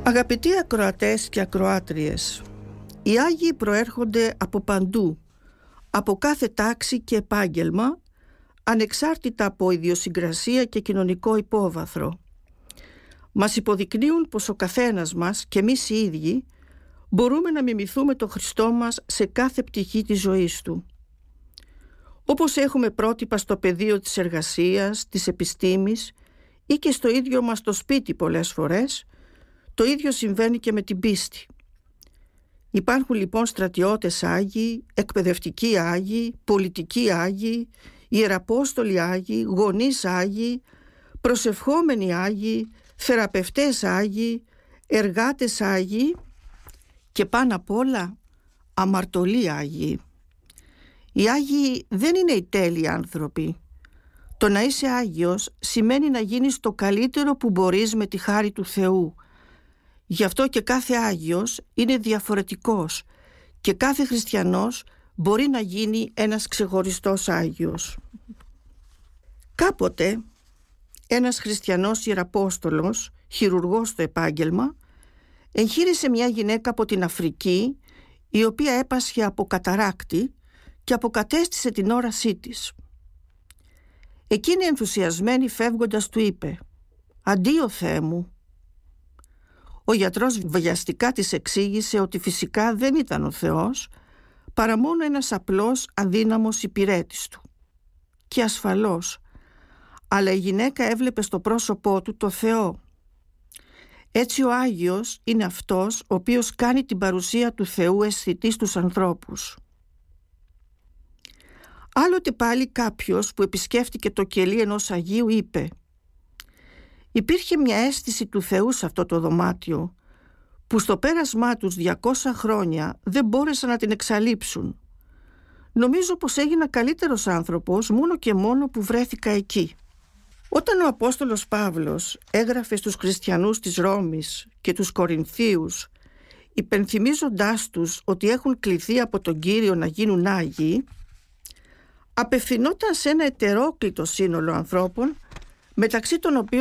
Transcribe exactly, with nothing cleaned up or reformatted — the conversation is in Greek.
Αγαπητοί ακροατές και ακροάτριες, οι Άγιοι προέρχονται από παντού, από κάθε τάξη και επάγγελμα, ανεξάρτητα από ιδιοσυγκρασία και κοινωνικό υπόβαθρο. Μας υποδεικνύουν πως ο καθένας μας και εμείς οι ίδιοι μπορούμε να μιμηθούμε τον Χριστό μας σε κάθε πτυχή της ζωής Του. Όπως έχουμε πρότυπα στο πεδίο της εργασίας, της επιστήμης ή και στο ίδιο μας το σπίτι πολλές φορές, το ίδιο συμβαίνει και με την πίστη. Υπάρχουν λοιπόν στρατιώτες Άγιοι, εκπαιδευτικοί Άγιοι, πολιτικοί Άγιοι, ιεραπόστολοι Άγιοι, γονείς Άγιοι, προσευχόμενοι Άγιοι, θεραπευτές Άγιοι, εργάτες Άγιοι και πάνω απ' όλα αμαρτωλοί Άγιοι. Οι Άγιοι δεν είναι οι τέλειοι άνθρωποι. Το να είσαι Άγιος σημαίνει να γίνεις το καλύτερο που μπορείς με τη χάρη του Θεού. Γι' αυτό και κάθε Άγιος είναι διαφορετικός και κάθε χριστιανός μπορεί να γίνει ένας ξεχωριστός Άγιος. Κάποτε ένας χριστιανός ιεραπόστολος, χειρουργός στο επάγγελμα, εγχείρησε μια γυναίκα από την Αφρική, η οποία έπασχε από καταράκτη και αποκατέστησε την όρασή της. Εκείνη ενθουσιασμένη φεύγοντας του είπε «Αντίο Θεέ μου». Ο γιατρός βιαστικά της εξήγησε ότι φυσικά δεν ήταν ο Θεός, παρά μόνο ένας απλός αδύναμος υπηρέτης του. Και ασφαλώς, αλλά η γυναίκα έβλεπε στο πρόσωπό του το Θεό. Έτσι ο Άγιος είναι αυτός ο οποίος κάνει την παρουσία του Θεού αισθητή στους ανθρώπους. Άλλοτε πάλι κάποιος που επισκέφτηκε το κελί ενός Αγίου είπε «Υπήρχε μια αίσθηση του Θεού σε αυτό το δωμάτιο που στο πέρασμά τους διακόσια χρόνια δεν μπόρεσαν να την εξαλείψουν. Νομίζω πως έγινα καλύτερος άνθρωπος μόνο και μόνο που βρέθηκα εκεί». Όταν ο Απόστολος Παύλος έγραφε στους χριστιανούς της Ρώμης και τους Κορινθίους, υπενθυμίζοντάς τους ότι έχουν κληθεί από τον Κύριο να γίνουν Άγιοι, απευθυνόταν σε ένα ετερόκλητο σύνολο ανθρώπων, μεταξύ των οποίων